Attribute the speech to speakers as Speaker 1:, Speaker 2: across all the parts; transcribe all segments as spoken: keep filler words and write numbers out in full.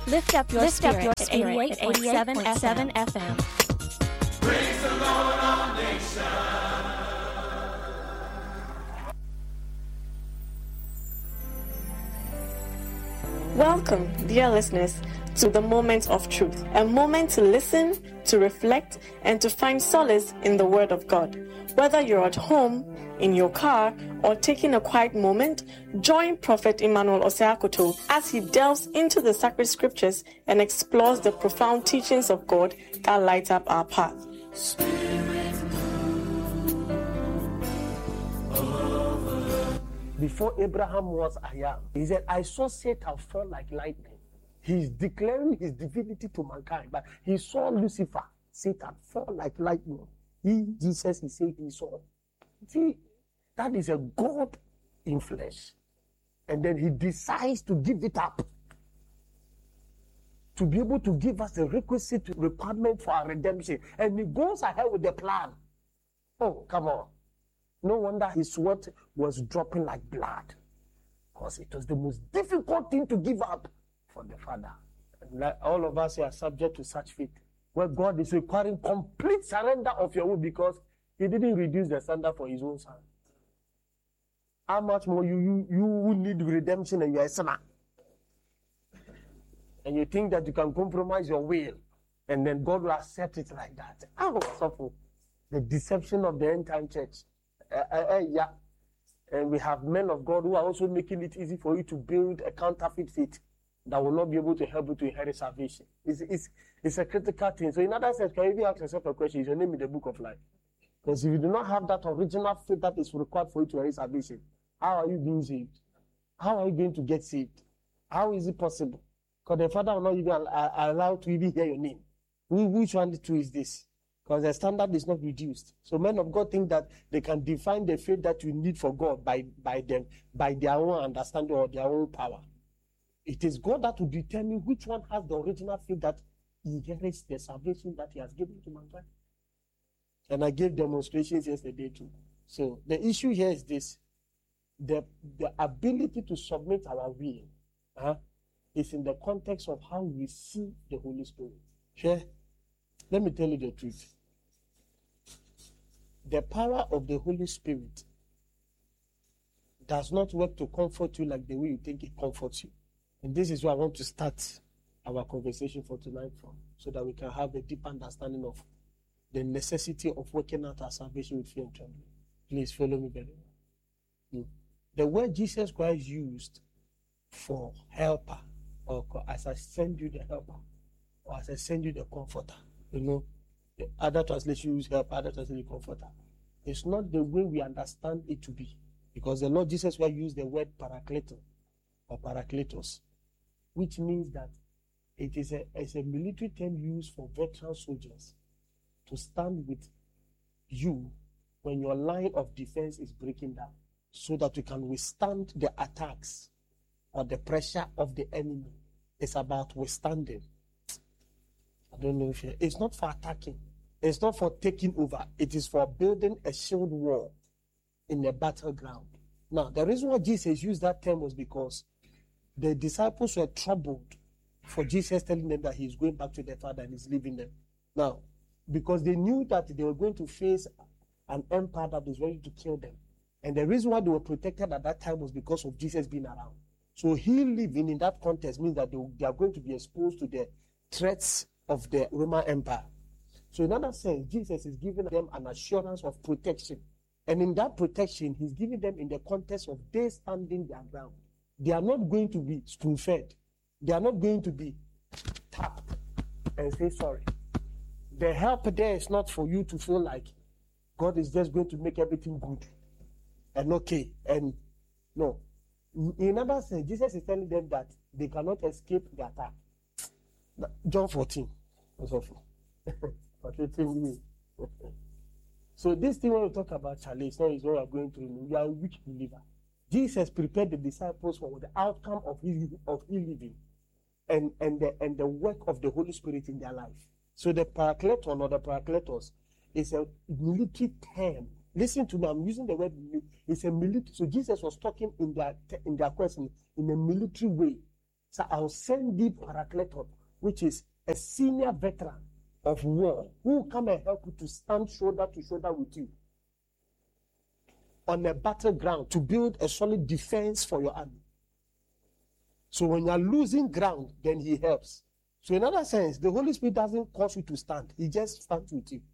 Speaker 1: Lift up your
Speaker 2: Lift
Speaker 1: spirit
Speaker 2: up your
Speaker 1: at
Speaker 2: spirit
Speaker 1: eighty-eight point seven F M.
Speaker 3: Praise the Lord, all nations.
Speaker 4: Welcome, dear listeners, to the Moment of Truth, a moment to listen, to reflect, and to find solace in the Word of God. Whether you're at home, in your car, or taking a quiet moment, join Prophet Emmanuel Oseakoto as he delves into the sacred scriptures and explores the profound teachings of God that light up our path.
Speaker 5: Before Abraham was I am, he said, I saw Satan fall like lightning. He's declaring his divinity to mankind, but he saw Lucifer, Satan, fall like lightning. He, Jesus, he said he saw. See, that is a God in flesh. And then he decides to give it up. To be able to give us the requisite requirement for our redemption. And he goes ahead with the plan. Oh, come on. No wonder his sweat was dropping like blood. Because it was the most difficult thing to give up for the Father. And like all of us are subject to such fate, where God is requiring complete surrender of your will because he didn't reduce the standard for his own son. How much more you you you need redemption and you're a sinner? And you think that you can compromise your will and then God will accept it like that. Oh, suffer. The deception of the end time church. Uh, uh, uh, yeah. And we have men of God who are also making it easy for you to build a counterfeit faith that will not be able to help you to inherit salvation. It's, it's, it's a critical thing. So in other words, can you even ask yourself a question? Is your name in the book of life? Because if you do not have that original faith that is required for you to inherit salvation, how are you being saved? How are you going to get saved? How is it possible? Because the Father will not even allow to even hear your name. Which one the two is this? Because the standard is not reduced. So men of God think that they can define the faith that you need for God by, by them, by their own understanding or their own power. It is God that will determine which one has the original faith that inherits the salvation that he has given to mankind. And I gave demonstrations yesterday too. So the issue here is this. The, the ability to submit our will uh, is in the context of how we see the Holy Spirit. Sure? Let me tell you the truth. The power of the Holy Spirit does not work to comfort you like the way you think it comforts you. And this is why I want to start our conversation for tonight from, so that we can have a deep understanding of the necessity of working out our salvation with fear and trembling. Please follow me very well. The word Jesus Christ used for helper, or as I send you the helper, or as I send you the comforter, you know, the other translation use help, other translation comforter. It's not the way we understand it to be, because the Lord Jesus Christ used the word parakleto or parakletos, which means that it is a, it's a military term used for veteran soldiers to stand with you when your line of defense is breaking down, so that you can withstand the attacks or the pressure of the enemy. It's about withstanding. I don't know if you, it's not for attacking. It's not for taking over. It is for building a shield wall in the battleground. Now, the reason why Jesus used that term was because the disciples were troubled for Jesus telling them that he's going back to their Father and he's leaving them. Now, because they knew that they were going to face an empire that was ready to kill them. And the reason why they were protected at that time was because of Jesus being around. So he living in that context means that they, they are going to be exposed to the threats of the Roman Empire. So in other sense, Jesus is giving them an assurance of protection. And in that protection, he's giving them in the context of they standing their ground. They are not going to be spoon-fed. They are not going to be tapped and say sorry. The help there is not for you to feel like God is just going to make everything good and okay. And no. In other sense, Jesus is telling them that they cannot escape the attack. John fourteen. That's awful. So this thing when we talk about Charlie, it's not what we are going through. We are a weak believer. Jesus prepared the disciples for the outcome of his of his living and, and, the, and the work of the Holy Spirit in their life. So the parakleton or the parakletos is a military term. Listen to me, I'm using the word, it's a military. So Jesus was talking in their, in their question in a military way. So I'll send thee Paracletos, which is a senior veteran of war, who will come and help you to stand shoulder to shoulder with you on a battleground to build a solid defense for your army. So when you are losing ground, then he helps. So in other sense, the Holy Spirit doesn't cause you to stand. He just stands with you.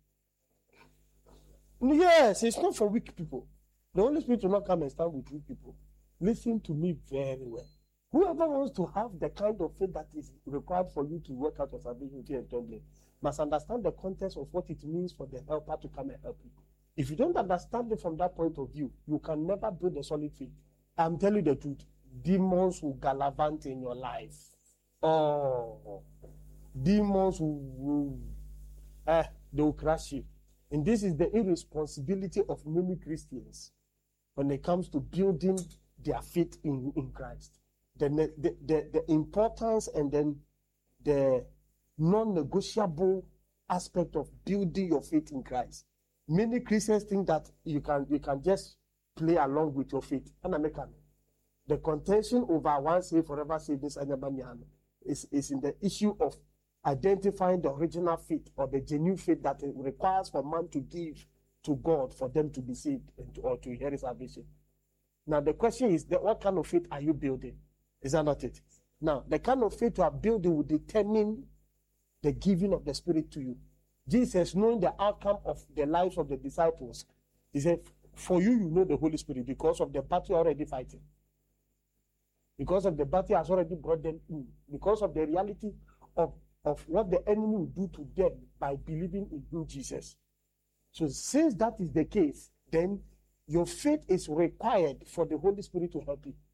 Speaker 5: Yes, it's not for weak people. The Holy Spirit will not come and stand with weak people. Listen to me very well. Whoever wants to have the kind of faith that is required for you to work out your salvation with fear and trembling must understand the context of what it means for the helper to come and help you. If you don't understand it from that point of view, you can never build a solid faith. I'm telling you the truth. Demons will gallivant in your life. Oh, demons will, will eh, they will crush you. And this is the irresponsibility of many Christians when it comes to building their faith in, in Christ. The, the, the, the importance and then the non-negotiable aspect of building your faith in Christ. Many Christians think that you can you can just play along with your faith. The contention over one saved, forever saved, this is, is in the issue of identifying the original faith or the genuine faith that it requires for man to give to God for them to be saved and to, or to inherit salvation. Now the question is that what kind of faith are you building? Is that not it? Now the kind of faith you are building will determine the giving of the Spirit to you. Jesus, knowing the outcome of the lives of the disciples, he said, for you, you know the Holy Spirit because of the battle you're already fighting. Because of the battle has already brought them in. Because of the reality of, of what the enemy will do to them by believing in who Jesus. So since that is the case, then your faith is required for the Holy Spirit to help you.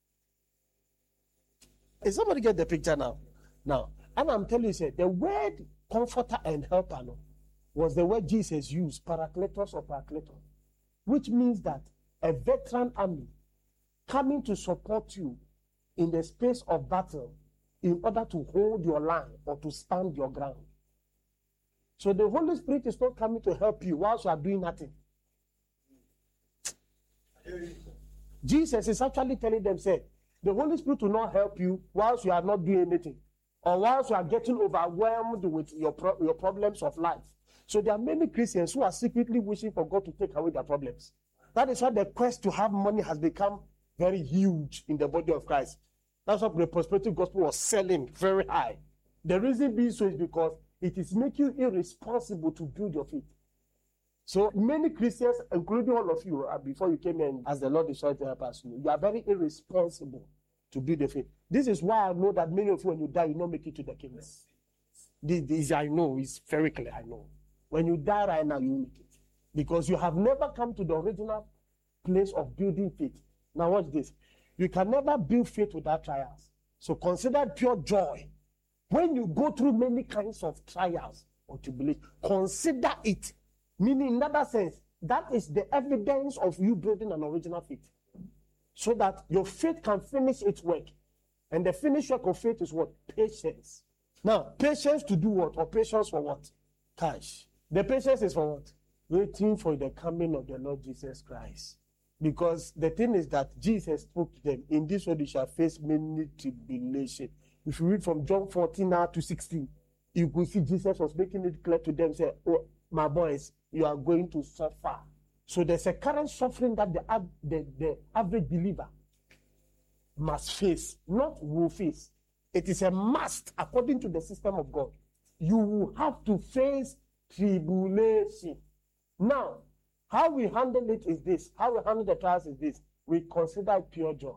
Speaker 5: Is somebody get the picture now? Now, and I'm telling you, say, the word comforter and helper no, was the word Jesus used, Paracletos or Paracletos, which means that a veteran army coming to support you in the space of battle in order to hold your line or to stand your ground. So the Holy Spirit is not coming to help you whilst you are doing nothing. Jesus is actually telling them, say, the Holy Spirit will not help you whilst you are not doing anything, or whilst you are getting overwhelmed with your, pro- your problems of life. So there are many Christians who are secretly wishing for God to take away their problems. That is why the quest to have money has become very huge in the body of Christ. That's why the prosperity gospel was selling very high. The reason being so is because it is making you irresponsible to build your faith. So many Christians, including all of you, uh, before you came in, as the Lord is trying to help us, you are very irresponsible to build the faith. This is why I know that many of you, when you die, you don't make it to the kingdom. This, this I know, it's very clear, I know. When you die right now, you make it. Because you have never come to the original place of building faith. Now watch this. You can never build faith without trials. So consider pure joy. When you go through many kinds of trials or tribulation, consider it. Meaning, in other sense, that is the evidence of you building an original faith. So that your faith can finish its work. And the finished work of faith is what? Patience. Now, patience to do what? Or patience for what? Cash. The patience is for what? Waiting for the coming of the Lord Jesus Christ. Because the thing is that Jesus spoke to them, in this world you shall face many tribulation. If you read from John fourteen now to sixteen, you could see Jesus was making it clear to them, say, oh, my boys, you are going to suffer. So there's a current suffering that the, the, the average believer must face, not will face. It is a must according to the system of God. You will have to face tribulation. Now, how we handle it is this. How we handle the trials is this. We consider it pure joy.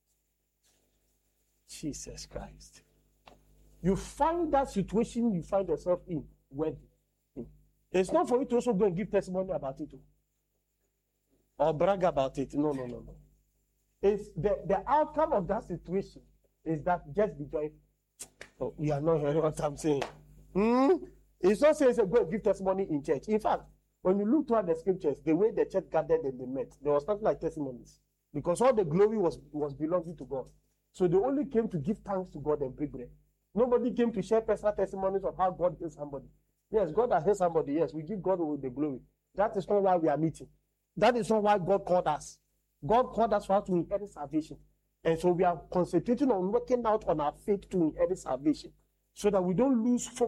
Speaker 5: Jesus Christ. You find that situation you find yourself in worthy. It's not for you to also go and give testimony about it or brag about it. No, no, no, no. It's the, the outcome of that situation is that just be joyful. Oh, you are not hearing what I'm saying. Hmm? It's not saying go and give testimony in church. In fact, when you look toward the scriptures, the way the church gathered and they met, there was nothing like testimonies. Because all the glory was, was belonging to God. So they only came to give thanks to God and break bread. Nobody came to share personal testimonies of how God healed somebody. Yes, God has healed somebody. Yes, we give God the glory. That is not why we are meeting. That is not why God called us. God called us for us to inherit salvation. And so we are concentrating on working out on our faith to inherit salvation so that we don't lose focus